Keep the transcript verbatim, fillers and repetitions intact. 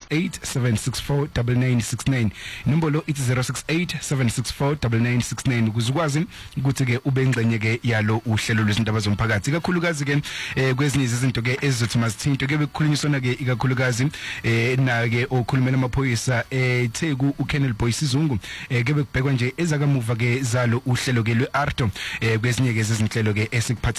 eight seven six four nine nine six nine. Inombolo ithi zero six eight seven six four nine nine six nine ukuze ukwazi ukuthi ke ube ngcenye ke yalo uhlelo lwezindaba zomphakathi ikakhulukazi ke eh, kwezinye izinto ke ezizothi masithinto ke bekukhulunyiswana ke ikakhulukazi eh, na ke okhulumela amaphoyisa eh, Theku uKennel Boy Sizungu eh, ke bekubhekwa nje ezakamuva ke zalo uhlelo ke lweArto eh, kwezinye ke izinhlelo ke esikuphatha